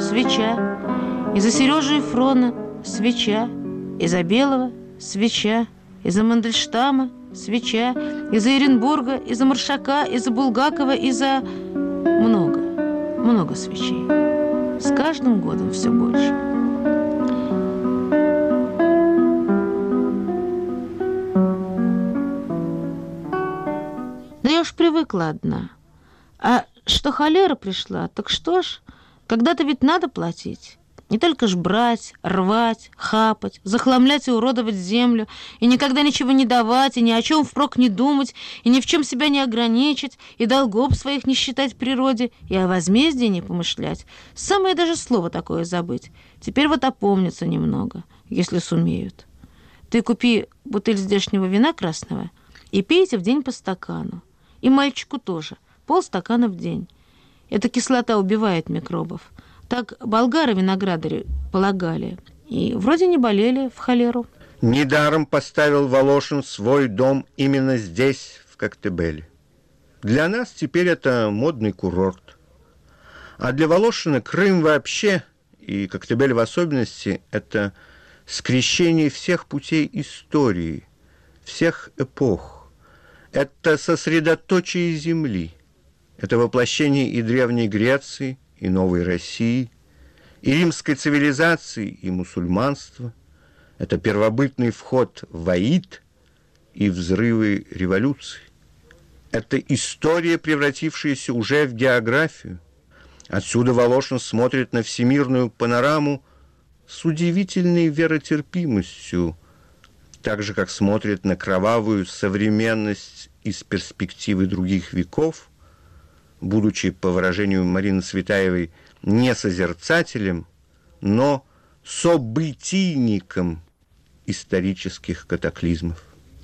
свеча, из-за Сережи Ефрона свеча, из-за Белого свеча, из-за Мандельштама свеча, из-за Эренбурга, из-за Маршака, из-за Булгакова, из-за... Много свечей. С каждым годом все больше. Да я уж привыкла одна. А что холера пришла, так что ж, когда-то ведь надо платить. Не только ж брать, рвать, хапать, захламлять и уродовать землю, и никогда ничего не давать, и ни о чем впрок не думать, и ни в чем себя не ограничить, и долгов своих не считать природе, и о возмездии не помышлять. Самое даже слово такое забыть. Теперь вот опомнится немного, если сумеют. Ты купи бутыль здешнего вина красного и пейте в день по стакану. И мальчику тоже, полстакана в день. Эта кислота убивает микробов. Так болгары-виноградари полагали. И вроде не болели в холеру. Недаром поставил Волошин свой дом именно здесь, в Коктебеле. Для нас теперь это модный курорт. А для Волошина Крым вообще, и Коктебель в особенности, это скрещение всех путей истории, всех эпох. Это сосредоточие земли. Это воплощение и Древней Греции, и Новой России, и римской цивилизации, и мусульманства. Это первобытный вход в Аид и взрывы революции. Это история, превратившаяся уже в географию. Отсюда Волошин смотрит на всемирную панораму с удивительной веротерпимостью, так же, как смотрит на кровавую современность из перспективы других веков, будучи, по выражению Марины Цветаевой, не созерцателем, но событийником исторических катаклизмов.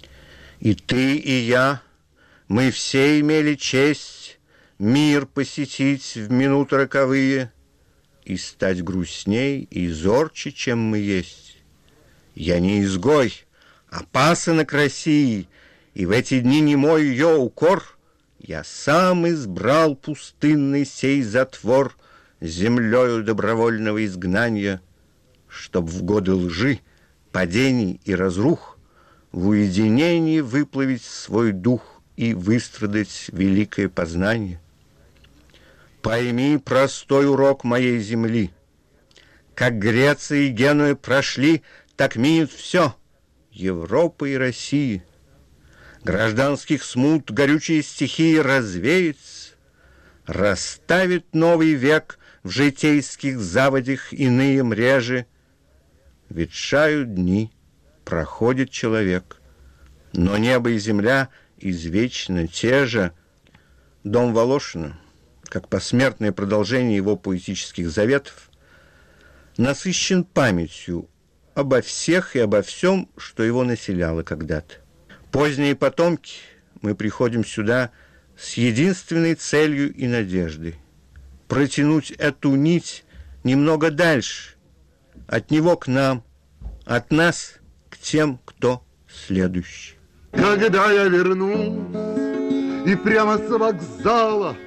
И ты, и я, мы все имели честь мир посетить в минуты роковые и стать грустней и зорче, чем мы есть. Я не изгой, а пасынок России, и в эти дни не мой ее укор. Я сам избрал пустынный сей затвор землею добровольного изгнания, чтоб в годы лжи, падений и разрух в уединении выплавить свой дух и выстрадать великое познание. Пойми простой урок моей земли. Как Греция и Генуя прошли, так минет все, Европа и Россия. Гражданских смут горючие стихии развеется, расставит новый век в житейских заводях иные мрежи. Ветшают дни, проходит человек, но небо и земля извечно те же. Дом Волошина, как посмертное продолжение его поэтических заветов, насыщен памятью обо всех и обо всем, что его населяло когда-то. Поздние потомки, мы приходим сюда с единственной целью и надеждой – протянуть эту нить немного дальше, от него к нам, от нас к тем, кто следующий. Когда я вернусь и прямо с вокзала